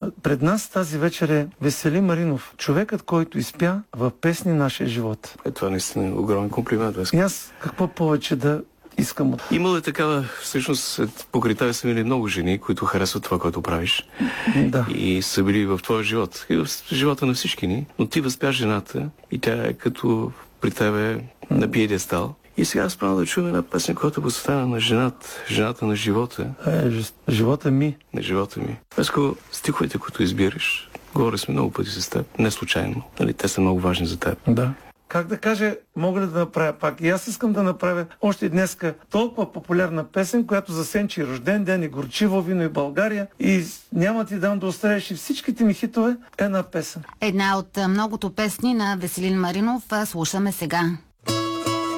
Пред нас тази вечер е Веселин Маринов, човекът, който изпя в песни нашия живот. Това наистина е огромен комплимент. И аз какво повече да искам от... Имало е такава, всъщност, покрай тебе са мили много жени, които харесват това, което правиш. Да. И са били в твоя живот. И в живота на всички ни. Но ти възпя жената и тя е като при тебе на пиедестал. И сега справа да чуем една песен, която посветена на жената на живота. Живота ми. На живота ми. Песко, стиховете, които избираш, говорили сме много пъти с теб, не случайно. Нали, те са много важни за теб. Да. Как да кажа, мога ли да направя пак? И аз искам да направя още днеска толкова популярна песен, която засенчи рожден ден и горчиво вино и България. И няма ти дам да остаеш и всичките ми хитове една песен. Една от многото песни на Веселин Маринов слушаме сега.